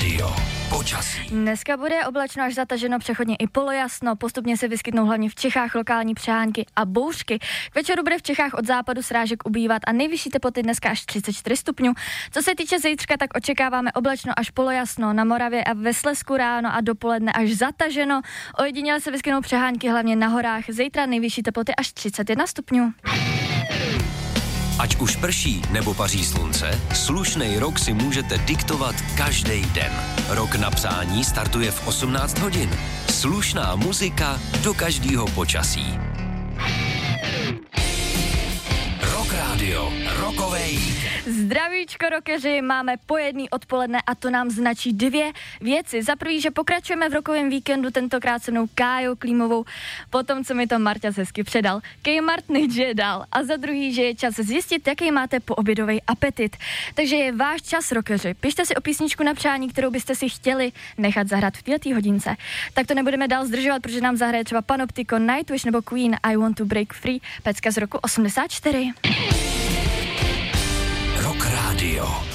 Rádio. Počasí. Dneska bude oblačno až zataženo, přechodně i polojasno, postupně se vyskytnou hlavně v Čechách lokální přehánky a bouřky. K večeru bude v Čechách od západu srážek ubývat a nejvyšší teploty dneska až 34 stupňů. Co se týče zítřka, tak očekáváme oblačno až polojasno, na Moravě a ve Slezsku ráno a dopoledne až zataženo. Ojediněle se vyskytnou přehánky hlavně na horách, zítra nejvyšší teploty až 31 stupňů. Ať už prší nebo paří slunce, slušnej rok si můžete diktovat každý den. Rok na psání startuje v 18 hodin. Slušná muzika do každého počasí. Rock Radio, rokovej víkend. Zdravíčko rokeři, máme po jedný odpoledne a to nám značí dvě věci. Za prvý, že pokračujeme v rokovém víkendu, tentokrát se mnou Kájou Klímovou, potom, co mi to Marťas hezky předal. Kmart nejdže dál. A za druhý, že je čas zjistit, jaký máte poobědový apetit. Takže je váš čas, rokeři. Pište si o písničku na přání, kterou byste si chtěli nechat zahrát v této hodince. Tak to nebudeme dál zdržovat, protože nám zahraje třeba Panoptiko, Nightwish nebo Queen I Want to Break Free, pecka z roku 84. Rock Radio.